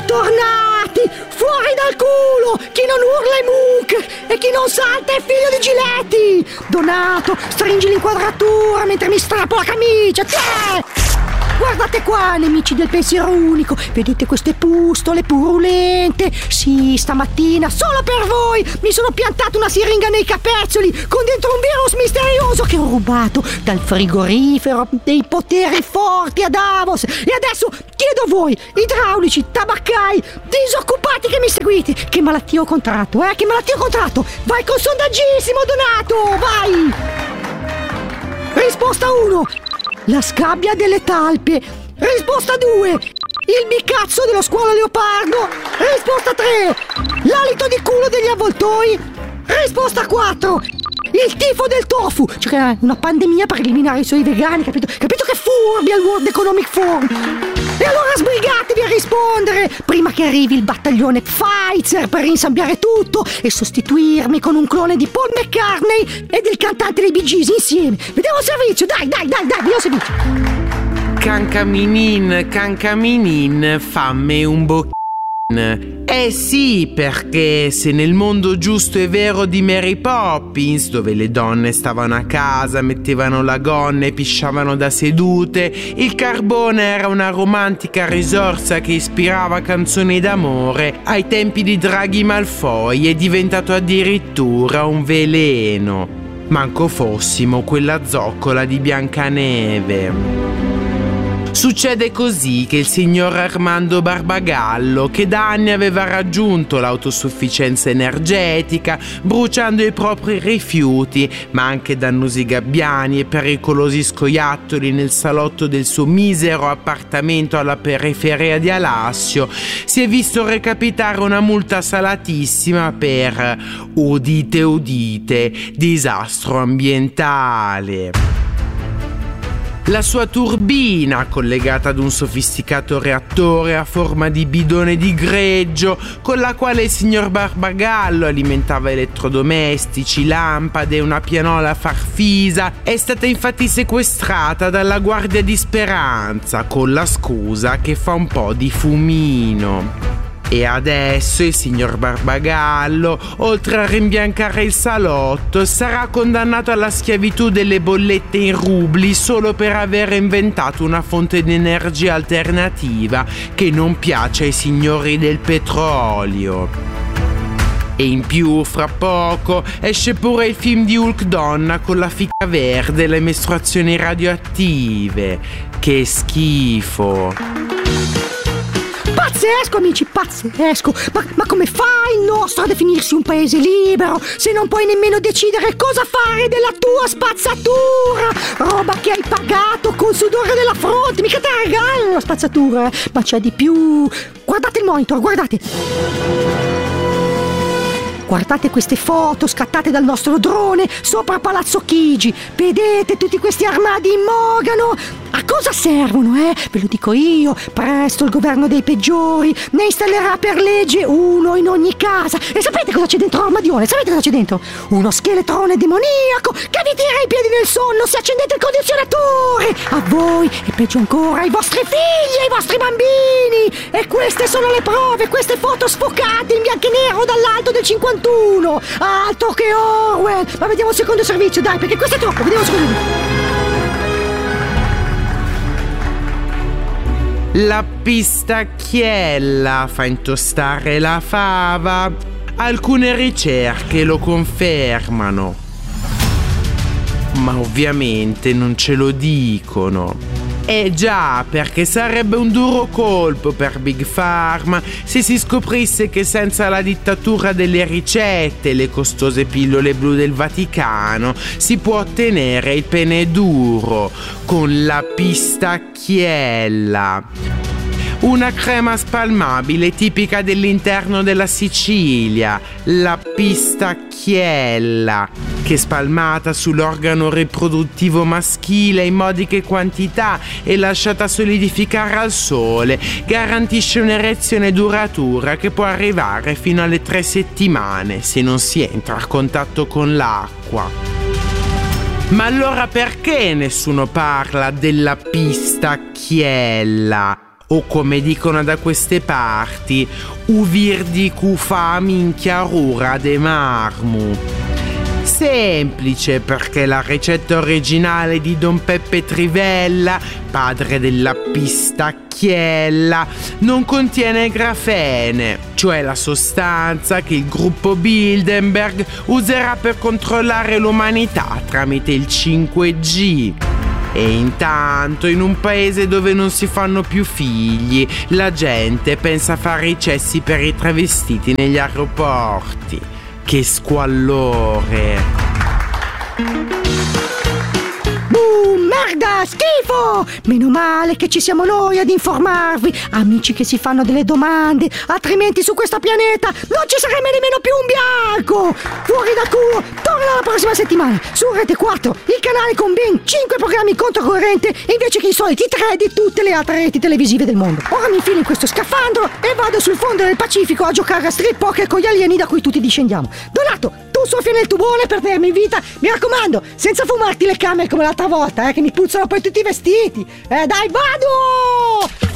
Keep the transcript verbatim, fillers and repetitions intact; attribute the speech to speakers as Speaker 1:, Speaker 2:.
Speaker 1: Bentornati! Fuori dal culo! Chi non urla è Mook e chi non salta è figlio di Giletti! Donato, stringi l'inquadratura mentre mi strappo la camicia! Te! Guardate qua, nemici del pensiero unico, vedete queste pustole purulente? Sì, stamattina, solo per voi, mi sono piantato una siringa nei capezzoli con dentro un virus misterioso che ho rubato dal frigorifero dei poteri forti a Davos. E adesso chiedo a voi, idraulici, tabaccai, disoccupati che mi seguite, che malattia ho contratto, eh? Che malattia ho contratto? Vai col sondaggissimo, Donato, vai! Risposta uno. La scabbia delle talpe. Risposta due. Il bicazzo dello squalo leopardo. Risposta tre. L'alito di culo degli avvoltoi. Risposta quattro. Il tifo del tofu. Cioè una pandemia per eliminare i suoi vegani, capito? Capito che furbi al World Economic Forum. E allora sbrigatevi a rispondere prima che arrivi il battaglione Pfizer per rinsabbiare tutto e sostituirmi con un clone di Paul McCartney e del cantante dei Bee Gees insieme. Vediamo il servizio, dai, dai, dai, dai, vediamo il servizio.
Speaker 2: Cancaminin, cancaminin, fammi un bocchino. Eh sì, perché se nel mondo giusto e vero di Mary Poppins, dove le donne stavano a casa, mettevano la gonna e pisciavano da sedute, il carbone era una romantica risorsa che ispirava canzoni d'amore, ai tempi di Draghi Malfoy è diventato addirittura un veleno. Manco fossimo quella zoccola di Biancaneve. Succede così che il signor Armando Barbagallo, che da anni aveva raggiunto l'autosufficienza energetica, bruciando i propri rifiuti, ma anche dannosi gabbiani e pericolosi scoiattoli nel salotto del suo misero appartamento alla periferia di Alassio, si è visto recapitare una multa salatissima per, udite udite, disastro ambientale. La sua turbina, collegata ad un sofisticato reattore a forma di bidone di greggio, con la quale il signor Barbagallo alimentava elettrodomestici, lampade e una pianola farfisa, è stata infatti sequestrata dalla Guardia di Speranza, con la scusa che fa un po' di fumino. E adesso il signor Barbagallo, oltre a rimbiancare il salotto, sarà condannato alla schiavitù delle bollette in rubli solo per aver inventato una fonte di energia alternativa che non piace ai signori del petrolio. E in più, fra poco, esce pure il film di Hulk donna con la fica verde e le mestruazioni radioattive. Che schifo!
Speaker 1: Pazzesco, amici, pazzesco! Ma, ma come fa il nostro a definirsi un paese libero se non puoi nemmeno decidere cosa fare della tua spazzatura? Roba che hai pagato col sudore della fronte, mica te la regalano la spazzatura, eh? Ma c'è di più. Guardate il monitor, guardate. Guardate queste foto scattate dal nostro drone sopra Palazzo Chigi. Vedete tutti questi armadi in mogano? A cosa servono, eh? Ve lo dico io. Presto il governo dei peggiori ne installerà per legge uno in ogni casa. E sapete cosa c'è dentro l'armadione? Sapete cosa c'è dentro? Uno scheletrone demoniaco che vi tira i piedi nel sonno se accendete il condizionatore. A voi e peggio ancora ai vostri figli, ai vostri bambini. E queste sono le prove, queste foto sfocate in bianco e nero dall'alto del cinquantuno. Altro che Orwell. Ma vediamo il secondo servizio, dai, perché questo è troppo. Vediamo il secondo servizio.
Speaker 2: La pistacchiella fa intostare la fava. Alcune ricerche lo confermano, ma ovviamente non ce lo dicono. Eh già, perché sarebbe un duro colpo per Big Pharma se si scoprisse che senza la dittatura delle ricette e le costose pillole blu del Vaticano si può ottenere il pene duro con la pistacchiella. Una crema spalmabile tipica dell'interno della Sicilia, la pistacchiella, che spalmata sull'organo riproduttivo maschile in modiche quantità e lasciata solidificare al sole, garantisce un'erezione duratura che può arrivare fino alle tre settimane se non si entra a contatto con l'acqua. Ma allora perché nessuno parla della pistacchiella? o come dicono da queste parti, uvir di cufa minchia rura de marmu. Semplice, perché la ricetta originale di Don Peppe Trivella, padre della pistacchiella, non contiene grafene, cioè la sostanza che il gruppo Bilderberg userà per controllare l'umanità tramite il cinque G. E intanto, in un paese dove non si fanno più figli, la gente pensa a fare i cessi per i travestiti negli aeroporti. Che squallore!
Speaker 1: Buh, merda, schifo! Meno male che ci siamo noi ad informarvi, amici che si fanno delle domande, altrimenti su questo pianeta non ci sarebbe nemmeno più un bianco! Fuori da culo, torna la prossima settimana su Rete quattro, il canale con ben cinque programmi controcorrente invece che i soliti tre di tutte le altre reti televisive del mondo. Ora mi infilo in questo scafandro e vado sul fondo del Pacifico a giocare a street poker con gli alieni da cui tutti discendiamo. Donato, tu soffia nel tubone per tenermi in vita, mi raccomando, senza fumarti le camere come l'altra volta, eh, che mi puzzano poi tutti i vestiti. Eh, dai, vado!